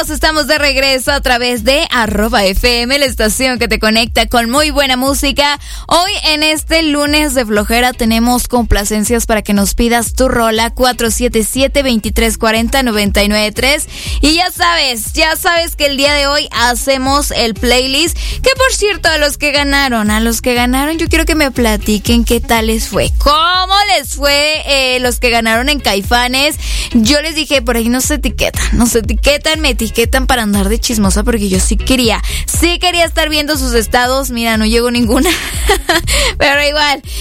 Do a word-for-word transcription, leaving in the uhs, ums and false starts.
Estamos de regreso a través de arroba F M, la estación que te conecta con muy buena música. Hoy en este lunes de flojera tenemos complacencias para que nos pidas tu rola cuatro siete siete, dos tres cuatro cero, nueve nueve tres. Y ya sabes, ya sabes que el día de hoy hacemos el playlist. Que por cierto, a los que ganaron, a los que ganaron, yo quiero que me platiquen qué tal les fue. ¿Cómo les fue eh, los que ganaron en Caifanes? Yo les dije, por ahí nos etiquetan, nos etiquetan, me etiquetan para andar de chismosa, porque yo sí quería, sí quería estar viendo sus estados. Mira, no llegó ninguna, pero igual.